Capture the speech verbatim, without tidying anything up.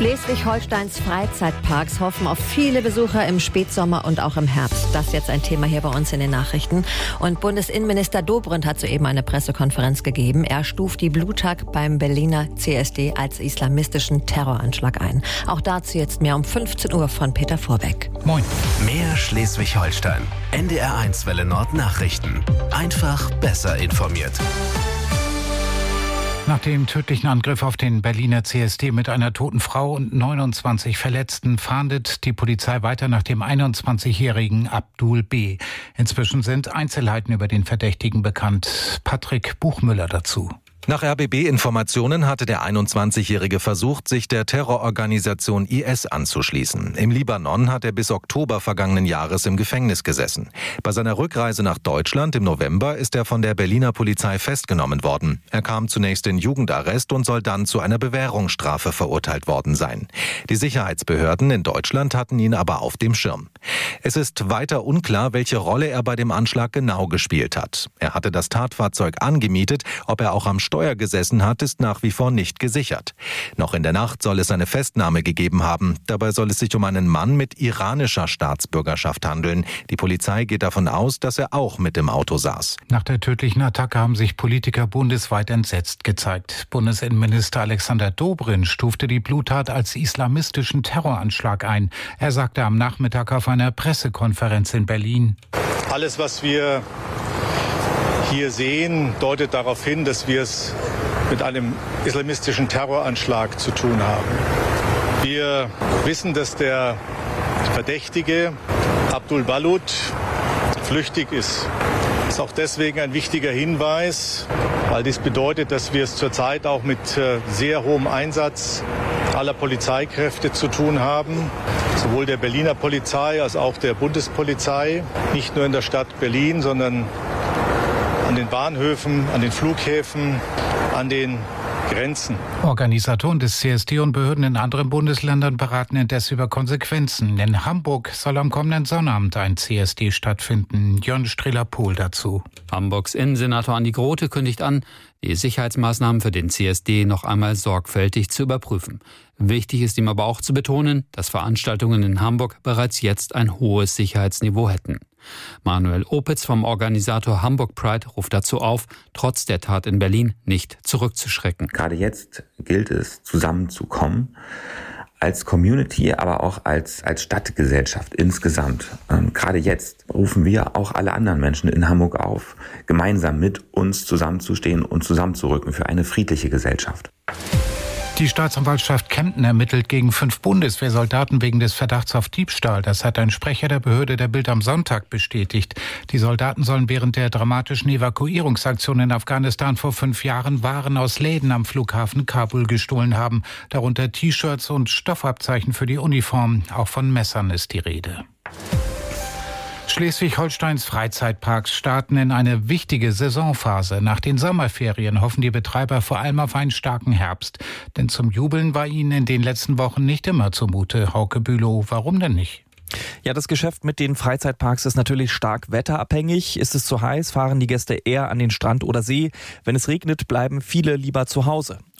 Schleswig-Holsteins Freizeitparks hoffen auf viele Besucher im Spätsommer und auch im Herbst. Das ist jetzt ein Thema hier bei uns in den Nachrichten. Und Bundesinnenminister Dobrindt hat soeben eine Pressekonferenz gegeben. Er stuft die Bluttag beim Berliner C S D als islamistischen Terroranschlag ein. Auch dazu jetzt mehr um fünfzehn Uhr von Peter Vorbeck. Moin. Mehr Schleswig-Holstein. N D R eins Welle Nord Nachrichten. Einfach besser informiert. Nach dem tödlichen Angriff auf den Berliner C S D mit einer toten Frau und neunundzwanzig Verletzten fahndet die Polizei weiter nach dem einundzwanzigjährigen Abdul B. Inzwischen sind Einzelheiten über den Verdächtigen bekannt. Patrick Buchmüller dazu. Nach R B B-Informationen hatte der einundzwanzigjährige versucht, sich der Terrororganisation I S anzuschließen. Im Libanon hat er bis Oktober vergangenen Jahres im Gefängnis gesessen. Bei seiner Rückreise nach Deutschland im November ist er von der Berliner Polizei festgenommen worden. Er kam zunächst in Jugendarrest und soll dann zu einer Bewährungsstrafe verurteilt worden sein. Die Sicherheitsbehörden in Deutschland hatten ihn aber auf dem Schirm. Es ist weiter unklar, welche Rolle er bei dem Anschlag genau gespielt hat. Er hatte das Tatfahrzeug angemietet, ob er auch am Steuer gesessen hat, ist nach wie vor nicht gesichert. Noch in der Nacht soll es eine Festnahme gegeben haben. Dabei soll es sich um einen Mann mit iranischer Staatsbürgerschaft handeln. Die Polizei geht davon aus, dass er auch mit im Auto saß. Nach der tödlichen Attacke haben sich Politiker bundesweit entsetzt gezeigt. Bundesinnenminister Alexander Dobrindt stufte die Bluttat als islamistischen Terroranschlag ein. Er sagte am Nachmittag auf einer Pressekonferenz in Berlin: Alles, was wir hier sehen, deutet darauf hin, dass wir es mit einem islamistischen Terroranschlag zu tun haben. Wir wissen, dass der Verdächtige Abdul Balut flüchtig ist. Das ist auch deswegen ein wichtiger Hinweis, weil dies bedeutet, dass wir es zurzeit auch mit sehr hohem Einsatz aller Polizeikräfte zu tun haben. Sowohl der Berliner Polizei als auch der Bundespolizei. Nicht nur in der Stadt Berlin, sondern an den Bahnhöfen, an den Flughäfen, an den Grenzen. Organisatoren des C S D und Behörden in anderen Bundesländern beraten indes über Konsequenzen. In Hamburg soll am kommenden Sonnabend ein C S D stattfinden. Jon Strehler-Pohl dazu. Hamburgs Innensenator Andi Grote kündigt an, die Sicherheitsmaßnahmen für den C S D noch einmal sorgfältig zu überprüfen. Wichtig ist ihm aber auch zu betonen, dass Veranstaltungen in Hamburg bereits jetzt ein hohes Sicherheitsniveau hätten. Manuel Opitz vom Organisator Hamburg Pride ruft dazu auf, trotz der Tat in Berlin nicht zurückzuschrecken. Gerade jetzt gilt es, zusammenzukommen, als Community, aber auch als, als Stadtgesellschaft insgesamt. Ähm, gerade jetzt rufen wir auch alle anderen Menschen in Hamburg auf, gemeinsam mit uns zusammenzustehen und zusammenzurücken für eine friedliche Gesellschaft. Die Staatsanwaltschaft Kempten ermittelt gegen fünf Bundeswehrsoldaten wegen des Verdachts auf Diebstahl. Das hat ein Sprecher der Behörde der Bild am Sonntag bestätigt. Die Soldaten sollen während der dramatischen Evakuierungsaktion in Afghanistan vor fünf Jahren Waren aus Läden am Flughafen Kabul gestohlen haben. Darunter T-Shirts und Stoffabzeichen für die Uniform. Auch von Messern ist die Rede. Schleswig-Holsteins Freizeitparks starten in eine wichtige Saisonphase. Nach den Sommerferien hoffen die Betreiber vor allem auf einen starken Herbst. Denn zum Jubeln war ihnen in den letzten Wochen nicht immer zumute. Hauke Bülow, warum denn nicht? Ja, das Geschäft mit den Freizeitparks ist natürlich stark wetterabhängig. Ist es zu heiß, fahren die Gäste eher an den Strand oder See. Wenn es regnet, bleiben viele lieber zu Hause.